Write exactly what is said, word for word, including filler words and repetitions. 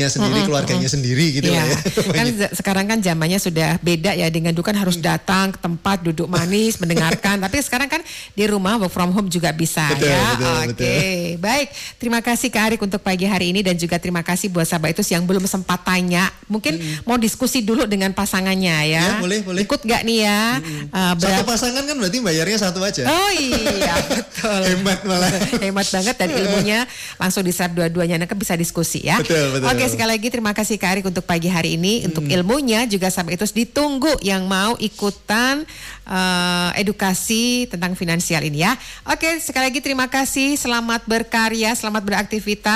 sendiri, mm-hmm, keluarganya mm-hmm. sendiri gitu ya. lah ya. Kan sekarang kan zamannya sudah beda ya, dengan dulu kan harus datang ke tempat duduk manis mendengarkan, tapi sekarang kan di rumah work from home juga bisa. Betul, ya. Betul, Oke, okay. Baik. Terima kasih Kak Arik untuk pagi hari ini, dan juga terima kasih buat sahabat itu yang belum sempat tanya, mungkin hmm. mau diskusi dulu dengan pasangannya ya. Ya boleh, boleh. Ikut gak nih ya? Hmm. Uh, satu pasangan kan berarti bayarnya satu aja. Oh iya betul. Hemat malah. Hemat banget, dan ilmunya langsung diserap dua-duanya, nanti bisa diskusi ya. Betul, betul. Oke, sekali lagi terima kasih Kak Arik untuk pagi hari ini, hmm. untuk ilmunya juga sampai itu ditunggu yang mau ikutan uh, edukasi tentang finansial ini ya. Oke, sekali lagi terima kasih, selamat berkarya, selamat beraktivitas.